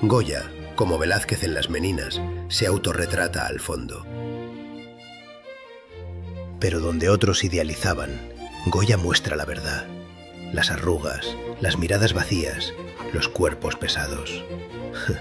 Goya, como Velázquez en Las Meninas, se autorretrata al fondo. Pero donde otros idealizaban, Goya muestra la verdad. Las arrugas, las miradas vacías, los cuerpos pesados.